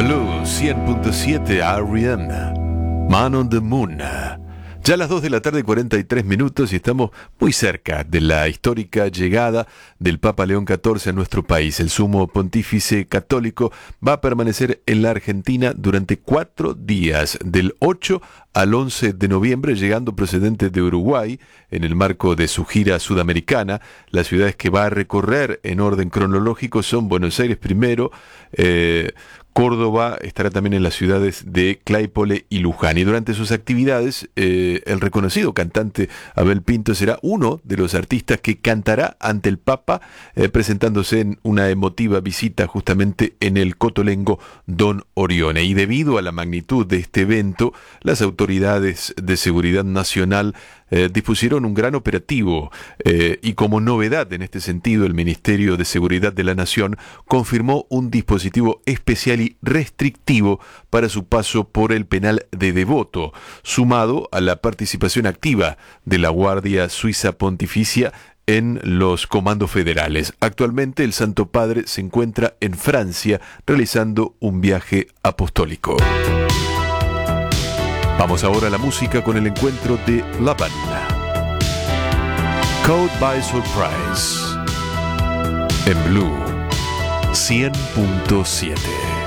Blue 100.7 R.E.M. Man on the Moon. Ya a las 2 de la tarde, 43 minutos, y estamos muy cerca de la histórica llegada del Papa León XIV a nuestro país. El sumo pontífice católico va a permanecer en la Argentina durante 4 días, del 8 al 11 de noviembre, llegando procedente de Uruguay en el marco de su gira sudamericana. Las ciudades que va a recorrer en orden cronológico son Buenos Aires primero, Córdoba, estará también en las ciudades de Claypole y Luján. Y durante sus actividades, el reconocido cantante Abel Pinto será uno de los artistas que cantará ante el Papa, presentándose en una emotiva visita justamente en el Cotolengo Don Orione. Y debido a la magnitud de este evento, las autoridades de seguridad nacional dispusieron un gran operativo, y como novedad en este sentido, el Ministerio de Seguridad de la Nación confirmó un dispositivo especial y restrictivo para su paso por el penal de Devoto, sumado a la participación activa de la Guardia Suiza Pontificia en los comandos federales. Actualmente el Santo Padre se encuentra en Francia realizando un viaje apostólico. Vamos ahora a la música con el encuentro de La Banda. Caught by Surprise en Blue 100.7.